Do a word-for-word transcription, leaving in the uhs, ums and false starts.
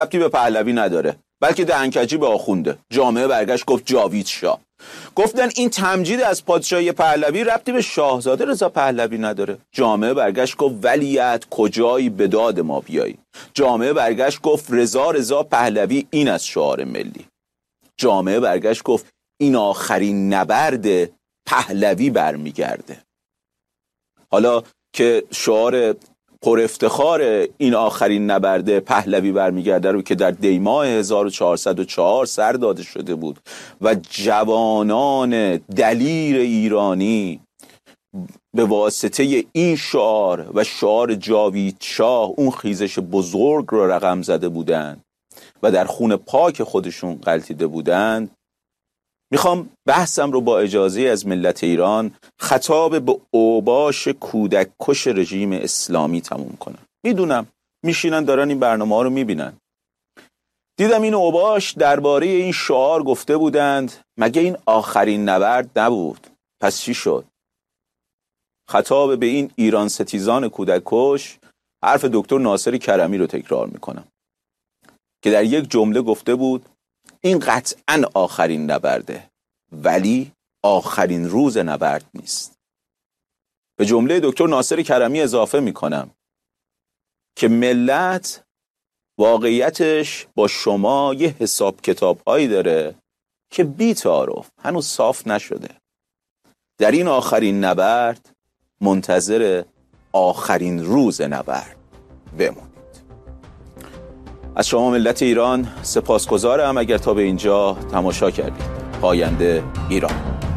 ربطی به پهلوی نداره، بلکه دهنکجی به آخونده. جامعه برگشت گفت جاوید شاه. گفتن این تمجید از پادشاهی پهلوی ربطی به شاهزاده رضا پهلوی نداره. جامعه برگشت گفت ولیعت کجایی به داد ما بیایی. جامعه برگشت گفت رضا رضا پهلوی این از شعار ملی. جامعه برگشت گفت این آخرین نبرد پهلوی برمیگرده. حالا که شعار پر افتخار این آخرین نبرد پهلوی برمیگرده رو که در دیماه هزار و چهارصد و چهار سر داده شده بود و جوانان دلیر ایرانی به واسطه این شعار و شعار جاوید شاه اون خیزش بزرگ رو رقم زده بودند و در خون پاک خودشون غلطیده بودند، میخوام بحثم رو با اجازه از ملت ایران خطاب به اوباش کودک کش رژیم اسلامی تموم کنم. میدونم میشینن دارن این برنامه ها رو میبینن. دیدم این اوباش درباره این شعار گفته بودند مگه این آخرین نبرد نبود؟ پس چی شد؟ خطاب به این ایران ستیزان کودک کش حرف دکتر ناصر کرمی رو تکرار میکنم که در یک جمله گفته بود این قطعاً آخرین نبرده ولی آخرین روز نبرد نیست. به جمله دکتر ناصر کرمی اضافه میکنم که ملت واقعیتش با شما یه حساب کتاب هایی داره که بی تعارف هنوز صاف نشده. در این آخرین نبرد منتظر آخرین روز نبرد بمونید. از شما ملت ایران سپاسگزارم اگر تا به اینجا تماشا کردید. پاینده ایران.